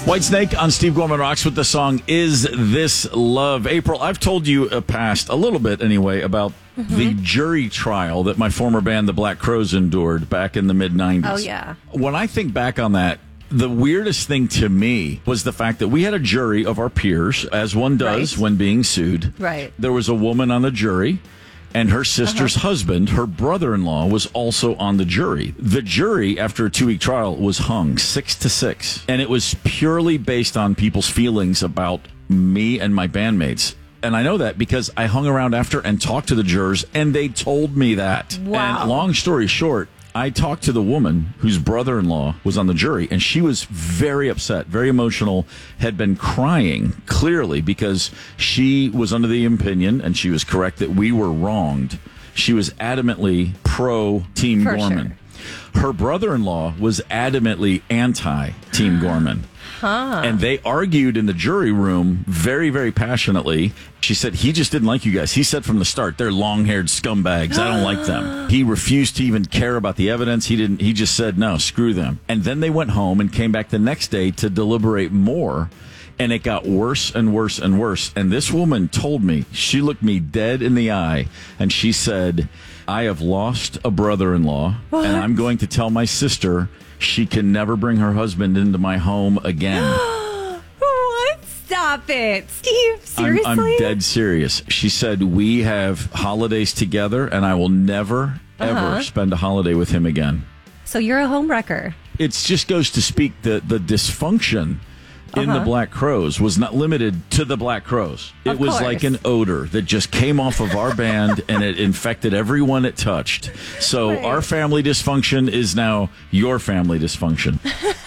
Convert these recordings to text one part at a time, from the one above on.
Whitesnake on Steve Gorman Rocks with the song Is This Love? April, I've told you a little bit anyway, about the jury trial that my former band, the Black Crowes, endured back in the mid-'90s. Oh, yeah. When I think back on that, the weirdest thing to me was the fact that we had a jury of our peers, as one does when being sued. Right. There was a woman on the jury, and her sister's husband, her brother-in-law, was also on the jury. The jury, after a 2-week trial, was hung 6-6. And it was purely based on people's feelings about me and my bandmates. And I know that because I hung around after and talked to the jurors, and they told me that. Wow. And long story short, I talked to the woman whose brother-in-law was on the jury, and she was very upset, very emotional, had been crying, clearly, because she was under the opinion, and she was correct, that we were wronged. She was adamantly pro-Team Gorman. Sure. Her brother-in-law was adamantly anti-Team Gorman. And they argued in the jury room very, very passionately. She said, he just didn't like you guys. He said from the start, they're long-haired scumbags. I don't like them. He refused to even care about the evidence. He just said, no, screw them. And then they went home and came back the next day to deliberate more. And it got worse and worse and worse. And this woman told me, she looked me dead in the eye, and she said, I have lost a brother-in-law, and I'm going to tell my sister she can never bring her husband into my home again. What? Stop it. Steve, seriously? I'm dead serious. She said, we have holidays together, and I will never, ever spend a holiday with him again. So you're a homewrecker. It just goes to speak the dysfunction in the Black Crowes was not limited to the Black Crowes. It was like an odor that just came off of our band, and it infected everyone it touched. So our family dysfunction is now your family dysfunction.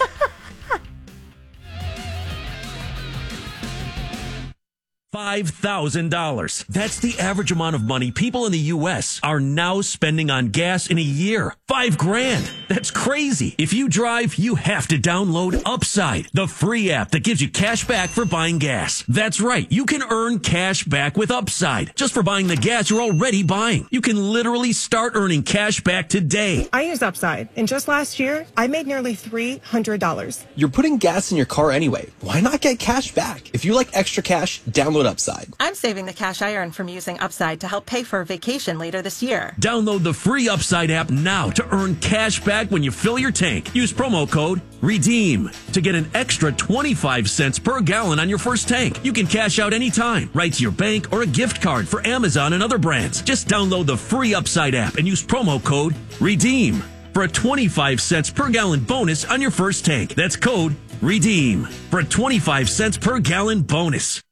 $5,000. That's the average amount of money people in the U.S. are now spending on gas in a year. $5,000. That's crazy. If you drive, you have to download Upside, the free app that gives you cash back for buying gas. That's right. You can earn cash back with Upside just for buying the gas you're already buying. You can literally start earning cash back today. I use Upside, and just last year, I made nearly $300. You're putting gas in your car anyway. Why not get cash back? If you like extra cash, download Upside. I'm saving the cash I earn from using Upside to help pay for a vacation later this year. Download the free Upside app now to earn cash back when you fill your tank. Use promo code REDEEM to get an extra 25 cents per gallon on your first tank. You can cash out anytime, right to your bank or a gift card for Amazon and other brands. Just download the free Upside app and use promo code REDEEM for a 25 cents per gallon bonus on your first tank. That's code REDEEM for a 25 cents per gallon bonus.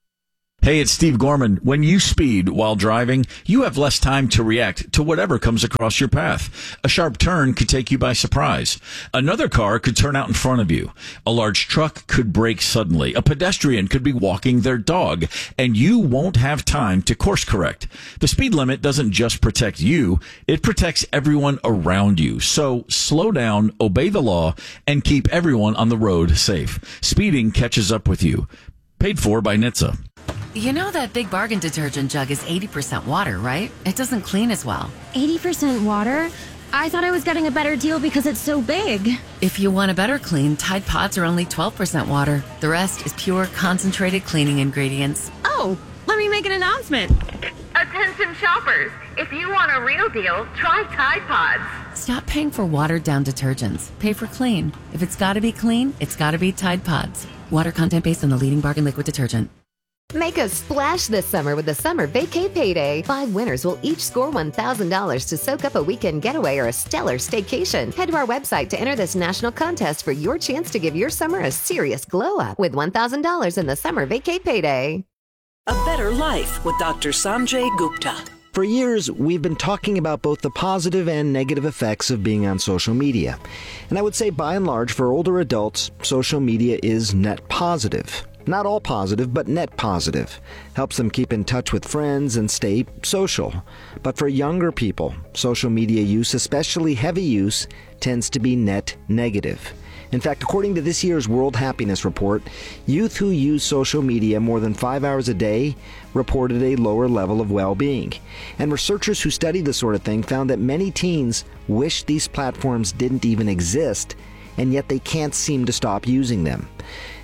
Hey, it's Steve Gorman. When you speed while driving, you have less time to react to whatever comes across your path. A sharp turn could take you by surprise. Another car could turn out in front of you. A large truck could brake suddenly. A pedestrian could be walking their dog, and you won't have time to course correct. The speed limit doesn't just protect you, it protects everyone around you. So slow down, obey the law, and keep everyone on the road safe. Speeding catches up with you. Paid for by NHTSA. You know that Big Bargain detergent jug is 80% water, right? It doesn't clean as well. 80% water? I thought I was getting a better deal because it's so big. If you want a better clean, Tide Pods are only 12% water. The rest is pure, concentrated cleaning ingredients. Oh, let me make an announcement. Attention shoppers, if you want a real deal, try Tide Pods. Stop paying for watered-down detergents. Pay for clean. If it's got to be clean, it's got to be Tide Pods. Water content based on the leading bargain liquid detergent. Make a splash this summer with the Summer Vacay Payday. 5 winners will each score $1,000 to soak up a weekend getaway or a stellar staycation. Head to our website to enter this national contest for your chance to give your summer a serious glow up with $1,000 in the Summer Vacay Payday. A Better Life with Dr. Sanjay Gupta. For years, we've been talking about both the positive and negative effects of being on social media. And I would say by and large, for older adults, social media is net positive. Not all positive, but net positive. Helps them keep in touch with friends and stay social. But for younger people, social media use, especially heavy use, tends to be net negative. In fact, according to this year's World Happiness Report, youth who use social media more than 5 hours a day reported a lower level of well-being. And researchers who studied this sort of thing found that many teens wish these platforms didn't even exist, and yet they can't seem to stop using them.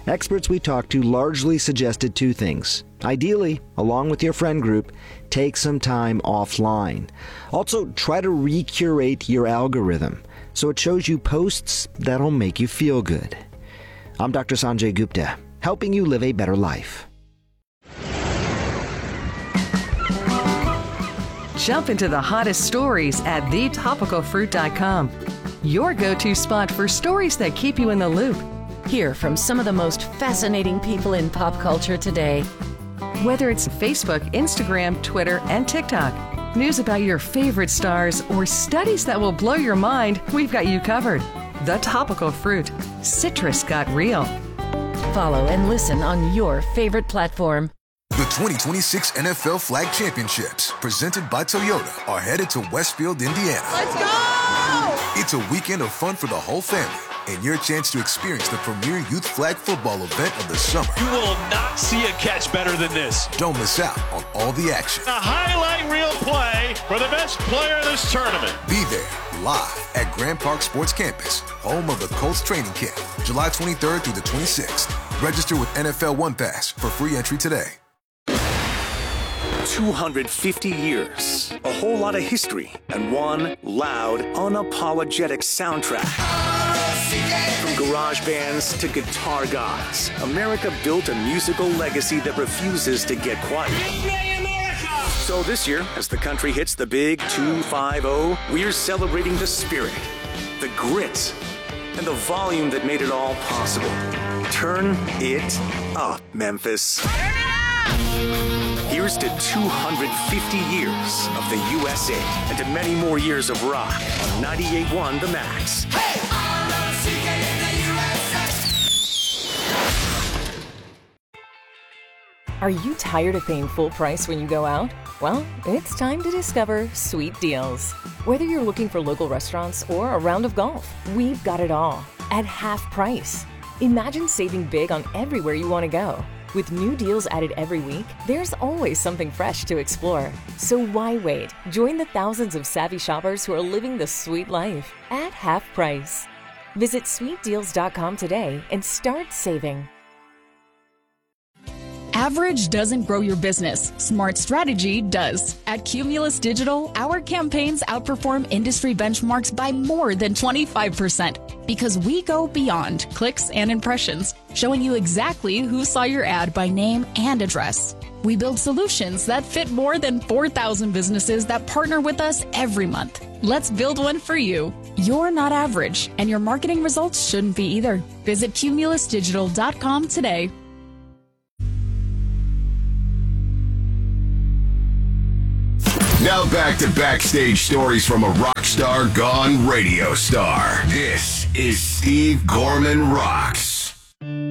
Experts we talked to largely suggested two things. Ideally, along with your friend group, take some time offline. Also, try to recurate your algorithm so it shows you posts that'll make you feel good. I'm Dr. Sanjay Gupta, helping you live a better life. Jump into the hottest stories at thetopicalfruit.com. Your go-to spot for stories that keep you in the loop. Hear from some of the most fascinating people in pop culture today. Whether it's Facebook, Instagram, Twitter, and TikTok, news about your favorite stars, or studies that will blow your mind, we've got you covered. The Topical Fruit. Citrus got real. Follow and listen on your favorite platform. The 2026 NFL Flag Championships, presented by Toyota, are headed to Westfield, Indiana. Let's go! It's a weekend of fun for the whole family and your chance to experience the premier youth flag football event of the summer. You will not see a catch better than this. Don't miss out on all the action. A highlight reel play for the best player in this tournament. Be there live at Grand Park Sports Campus, home of the Colts training camp, July 23rd through the 26th. Register with NFL One Pass for free entry today. 250 years, a whole lot of history, and one loud, unapologetic soundtrack. From garage bands to guitar gods, America built a musical legacy that refuses to get quiet. So this year, as the country hits the big 250, we're celebrating the spirit, the grit, and the volume that made it all possible. Turn it up, Memphis. Here's to 250 years of the USA and to many more years of rock on 98.1 The Max. Hey! Are you tired of paying full price when you go out? Well, it's time to discover Sweet Deals. Whether you're looking for local restaurants or a round of golf, we've got it all at half price. Imagine saving big on everywhere you want to go. With new deals added every week, there's always something fresh to explore. So why wait? Join the thousands of savvy shoppers who are living the sweet life at half price. Visit sweetdeals.com today and start saving. Average doesn't grow your business. Smart strategy does. At Cumulus Digital, our campaigns outperform industry benchmarks by more than 25% because we go beyond clicks and impressions, showing you exactly who saw your ad by name and address. We build solutions that fit more than 4,000 businesses that partner with us every month. Let's build one for you. You're not average, and your marketing results shouldn't be either. Visit cumulusdigital.com today. Now back to backstage stories from a rock star gone radio star. This is Steve Gorman Rocks.